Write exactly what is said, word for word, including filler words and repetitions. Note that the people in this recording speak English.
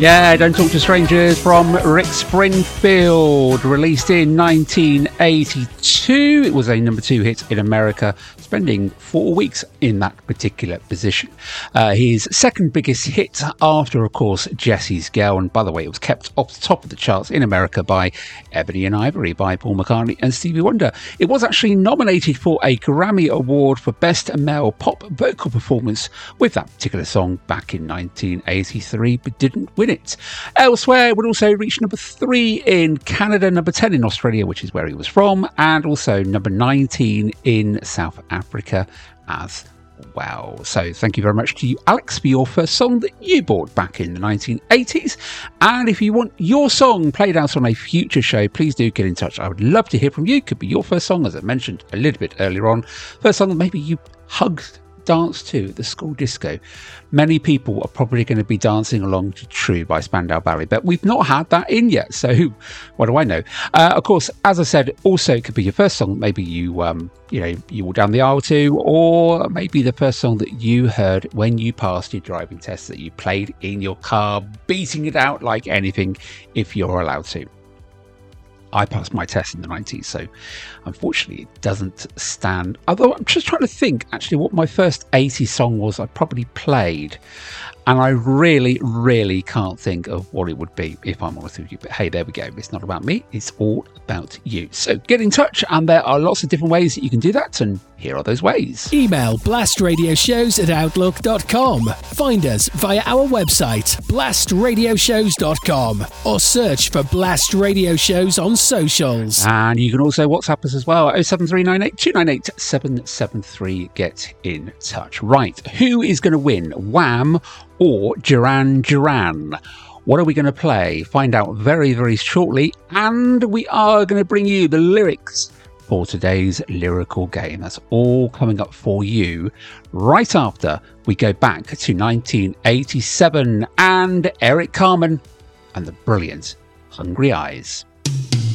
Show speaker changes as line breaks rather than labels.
Yeah, Don't Talk to Strangers from Rick Springfield, released in nineteen eighty-two. It was a number two hit in America, spending four weeks in that particular position. Uh, his second biggest hit after, of course, Jesse's Girl. And by the way, it was kept off the top of the charts in America by Ebony and Ivory by Paul McCartney and Stevie Wonder. It was actually nominated for a Grammy Award for Best Male Pop Vocal Performance with that particular song back in nineteen eighty-three, but didn't win it. Elsewhere, it would also reach number three in Canada, number ten in Australia, which is where he was from, and also number nineteen in South Africa as well. So thank you very much to you, Alex, for your first song that you bought back in the nineteen eighties. And if you want your song played out on a future show, please do get in touch. I would love to hear from you. Could be your first song, as I mentioned a little bit earlier on. First song that maybe you hugged, danced to at the school disco. Many people are probably going to be dancing along to True by Spandau Ballet, but we've not had that in yet, so what do I know? Uh, of course, as I said, also it could be your first song, maybe you um you know you walk down the aisle to, or maybe the first song that you heard when you passed your driving test, that you played in your car, beating it out like anything if you're allowed to. I passed my test in the nineties, so unfortunately it doesn't stand. Although I'm just trying to think actually what my first eighties song was I probably played, and I really, really can't think of what it would be, if I'm honest with you. But hey, there we go. It's not about me. It's all about you. So get in touch, and there are lots of different ways that you can do that, and here are those ways.
Email blastradioshows at outlook dot com. Find us via our website, blast radio shows dot com, or search for Blast Radio Shows on socials.
And you can also WhatsApp us as well, oh seven three nine eight two nine eight seven seven three. Get in touch. Right, who is going to win, Wham or Duran Duran? What are we going to play? Find out very, very shortly. And we are going to bring you the lyrics for today's lyrical game. That's all coming up for you right after we go back to nineteen eighty-seven and Eric Carmen and the brilliant Hungry Eyes.